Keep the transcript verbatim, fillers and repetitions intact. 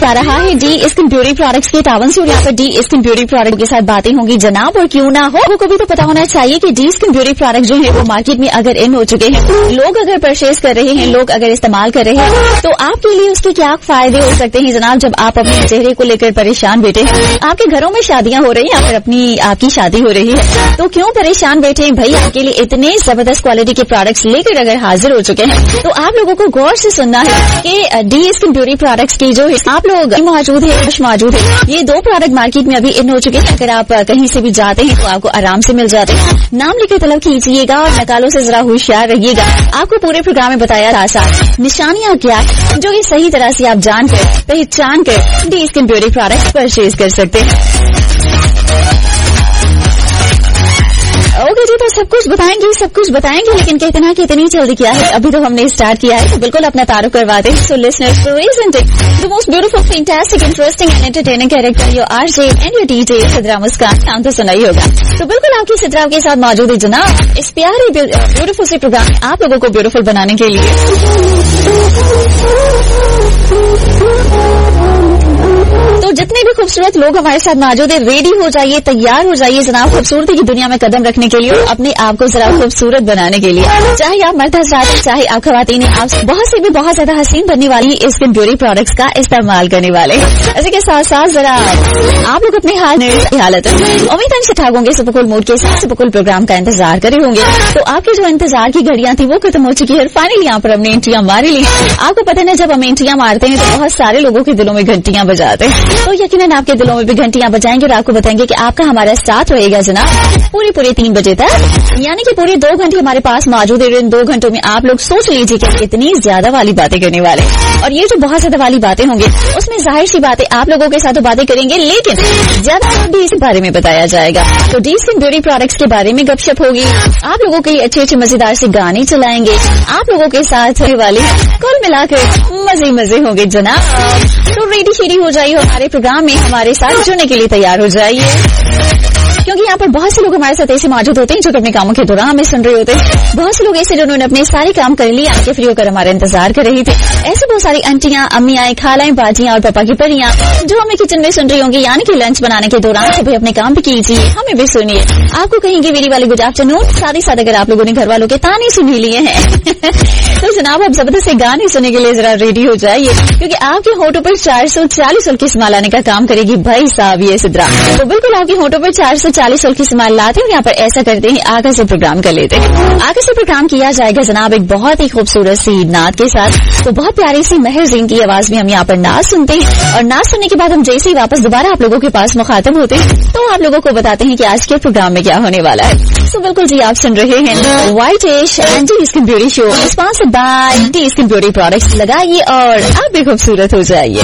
जा रहा है डी स्किन ब्यूटी प्रोडक्ट्स के तावन से, और यहाँ पर डी स्किन ब्यूटी प्रोडक्ट के साथ बातें होंगी जनाब। और क्यों ना हो, को भी तो पता होना चाहिए कि डी स्किन ब्यूटी प्रोडक्ट जो है वो मार्केट में अगर इन हो चुके हैं, लोग अगर परचेज कर रहे हैं, लोग अगर इस्तेमाल कर रहे हैं, तो आपके लिए उसके क्या फायदे हो सकते हैं जनाब। जब आप अपने चेहरे को लेकर परेशान बैठे, आपके घरों में शादियां हो रही हैं, या फिर अपनी आपकी शादी हो रही है, तो क्यों परेशान बैठे भाई। आपके लिए इतने जबरदस्त क्वालिटी के प्रोडक्ट्स लेकर अगर हाजिर हो चुके हैं, तो आप लोगों को गौर से सुनना है कि डी स्किन ब्यूटी प्रोडक्ट्स की जो आप लोग मौजूद है मौजूद है ये दो प्रोडक्ट मार्केट में अभी इन हो चुके हैं। अगर आप कहीं से भी जाते हैं तो आपको आराम से मिल जाते हैं। नाम लिखे तलब कीजिएगा और नकालों से जरा होशियार रहिएगा। आपको पूरे प्रोग्राम में बताया साथ निशानियां क्या जो ये सही तरह से आप जानकर पहचान कर D skin beauty product purchase कर सकते हैं। ओके जी, तो सब कुछ बताएंगे सब कुछ बताएंगे लेकिन कहते ना कि इतनी जल्दी क्या है, अभी तो हमने स्टार्ट किया है, तो बिल्कुल अपना तारुफ करवाते हैं। So listeners, presenting the most beautiful, fantastic, interesting and entertaining character your RJ and your DJ Sidra मुस्कान। नाम तो सुना ही होगा, तो बिल्कुल आपकी सिद्रा के साथ मौजूद है जनाब इस प्यारे ब्यूटीफुल से प्रोग्राम आप लोगों को ब्यूटीफुल बनाने के लिए। तो जितने भी खूबसूरत लोग हमारे साथ मौजूद है, रेडी हो जाइए, तैयार हो जाइए जनाब खूबसूरती की दुनिया में कदम रखने के लिए, अपने आप को जरा खूबसूरत बनाने के लिए। चाहे आप मर्द हजरात, चाहे आप खवातीन, आप बहुत से भी बहुत ज्यादा हसीन बनने वाली स्किन ब्यूटी प्रोडक्ट्स का इस्तेमाल करने वाले। इसी के साथ साथ जरा आप लोग अपने हाल हालत उम्मीद से ठाक होंगे, सुपरकूल मूड के साथ सुपरकूल प्रोग्राम का इंतजार करे होंगे। तो आपकी जो इंतजार की घड़ियां थी वो खत्म हो चुकी है, फाइनली यहाँ पर हमने एंट्रियां मारी ली। आपको पता है जब हम एंट्रियां मारते हैं तो बहुत सारे लोगों के दिलों में घंटियां बजाते हैं, तो यकीनन आपके दिलों में भी घंटियां बजाएंगे और आपको बताएंगे कि आपका हमारा साथ रहेगा जनाब पूरे पूरे तीन बजे तक, यानी कि पूरे दो घंटे हमारे पास मौजूद है। इन दो घंटों में आप लोग सोच लीजिए कि कितनी ज्यादा वाली बातें करने वाले, और ये जो बहुत ज्यादा वाली बातें होंगी उसमें जाहिर सी बातें आप लोगों के साथ तो बातें करेंगे, लेकिन ज्यादा भी इस बारे में बताया जाएगा। तो डी स्किन ब्यूटी प्रोडक्ट्स के बारे में गपशप होगी, आप लोगों के अच्छे अच्छे मजेदार से गाने चलाएंगे, आप लोगों के साथ होने वाले कुल मिलाकर मजे मजे होंगे जनाब। तो रेडी शेडी हो जाइए हमारे प्रोग्राम में, हमारे साथ जुड़ने के लिए तैयार हो जाइए, क्योंकि यहाँ पर बहुत से लोग हमारे साथ ऐसे मौजूद होते हैं जो अपने कामों के दौरान हमें सुन रहे होते हैं। बहुत से लोग ऐसे जिन्होंने अपने सारे काम कर लिए, आके फ्री होकर हमारा इंतजार कर रही थे। ऐसे बहुत सारी आंटियां, अम्मियां, खालाएं, बाजियां और पापा की परियां जो हमें किचन में सुन रही होंगी, यानी कि लंच बनाने के दौरान भाई अपने काम भी कीजिए, हमें भी सुनिए। आपको कहेंगे मेरी वाली गुड आफ्टरनून, साथ ही साथ अगर आप लोगों ने घर वालों के ताने सुन लिए हैं तो जनाब आप जबरदस्त से गाने सुनने के लिए जरा रेडी हो जाइए, क्योंकि आपके होठों पर चार सौ चालीस उल्की स्माइल लाने का काम करेगी भाई साहब ये सिद्रा। तो बिल्कुल आपके होठों पर चार सौ चालीस उल्की स्माइल लाते हैं, यहाँ पर ऐसा करते हैं आगे से प्रोग्राम कर लेते हैं। आगे से प्रोग्राम किया जाएगा जनाब एक बहुत ही खूबसूरत सी नात के साथ। तो बहुत प्यारी सी महर ज़ीन की आवाज में हम यहाँ पर नाच सुनते हैं, और नाच सुनने के बाद हम जैसे ही वापस दोबारा आप लोगों के पास मुखातब होते हैं तो आप लोगों को बताते हैं कि आज के प्रोग्राम में क्या होने वाला है। तो बिल्कुल जी, आप सुन रहे हैं white ash and D skin beauty show, sponsored by D skin beauty products. लगाइए और आप भी खूबसूरत हो जाइए।